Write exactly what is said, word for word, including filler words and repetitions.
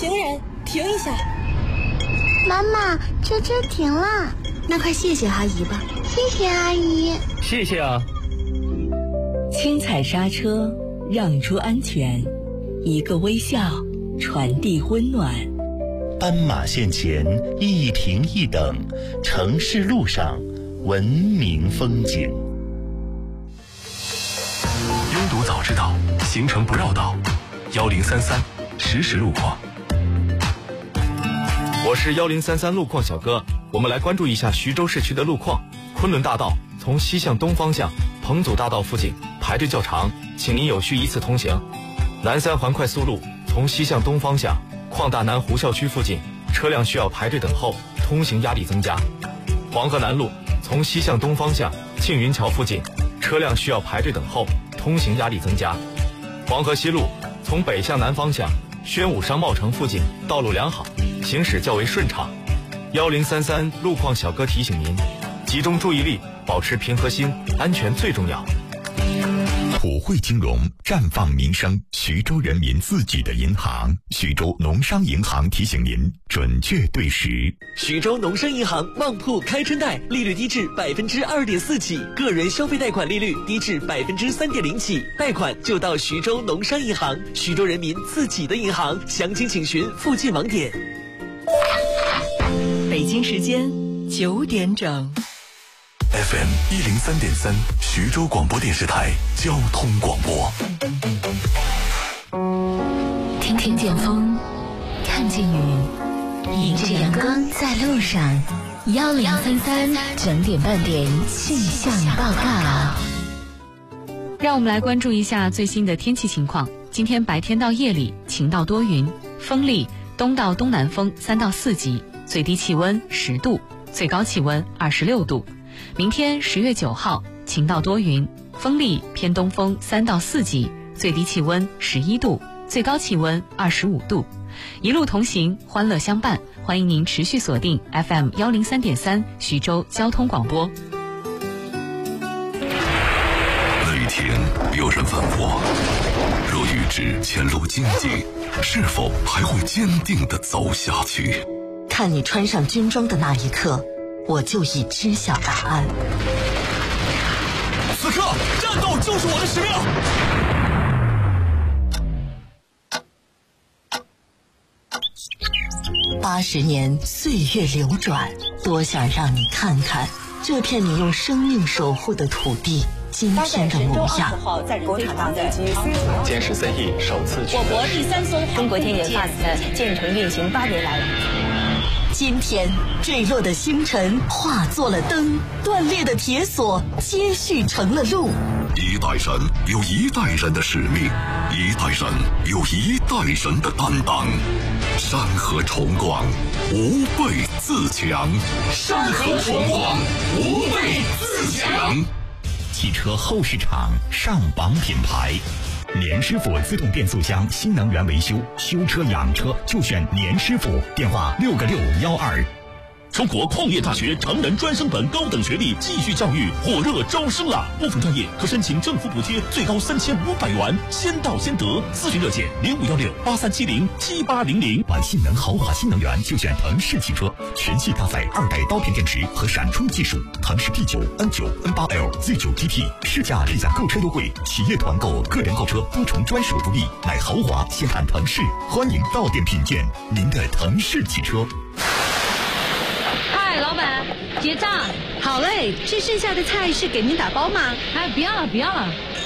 行人，停一下。 妈妈，车车停了。 那快谢谢阿姨吧。 谢谢阿姨。 谢谢啊。 轻踩刹车，让出安全，一个微笑，传递温暖。 斑马线前一停一等，城市路上文明风景。 拥堵早知道，行程不绕道。幺零三三实时路况。 我是幺零三三路况小哥，我们来关注一下徐州市区的路况。昆仑大道从西向东方向彭祖大道附近排队较长，请您有序依次通行。南三环快速路从西向东方向矿大南湖校区附近车辆需要排队等候，通行压力增加。黄河南路从西向东方向庆云桥附近车辆需要排队等候，通行压力增加。黄河西路从北向南方向宣武商贸城附近道路良好，行驶较为顺畅。幺零三三路况小哥提醒您，集中注意力，保持平和心，安全最重要。 普惠金融，绽放民生，徐州人民自己的银行。徐州农商银行提醒您，准确对时。 徐州农商银行旺铺开春贷，利率低至百分之二点四起，个人消费贷款利率低至百分之三点零起，贷款就到徐州农商银行，徐州人民自己的银行。详情请询附近网点。 北京时间九点整。 F M 一零三点三，徐州广播电视台交通广播。 听听见风，看见雨，迎着阳光在路上。幺零三三整点半点气象报告。 让我们来关注一下最新的天气情况。今天白天到夜里晴到多云，风力东到东南风三到四级，最低气温十度，最高气温二十六度。明天十月九号晴到多云，风力偏东风三到四级，最低气温十一度，最高气温二十五度。一路同行，欢乐相伴，欢迎您持续锁定 F M 幺零三点三徐州交通广播。 那一天有人问我，若预知前路荆棘，是否还会坚定地走下去？ 看你穿上军装的那一刻，我就已知晓答案。 此刻，战斗就是我的使命。 八十年岁月流转，多想让你看看这片你用生命守护的土地今天的模样。 国产航天机歼十三 E 首次取得。 我国第三艘中国天研 Fast 建成运行八年来。 今天坠落的星辰化作了灯，断裂的铁索接续成了路。 一代人有一代人的使命，一代人有一代人的担当。山河崇光，吾辈自强。山河崇光，吾辈自强。 汽车后市场上榜品牌。年师傅自动变速箱新能源维修，修车养车就选年师傅，电话六个六幺二。 中国矿业大学成人专升本高等学历继续教育火热招生了，部分专业可申请政府补贴，最高三千五百元，先到先得。咨询热线零五幺六八三七零七八零零。 玩性能豪华新能源就选腾势汽车，全系搭载二代刀片电池和闪充技术，腾势 P 九、N 九、N 八 L、Z 九 G T， 市价立在购车优惠，企业团购、个人购车多重专属福利，买豪华先看腾势，欢迎到店品鉴您的腾势汽车。 老板，结账。好嘞，这剩下的菜是给您打包吗？ 哎，不要了，不要了。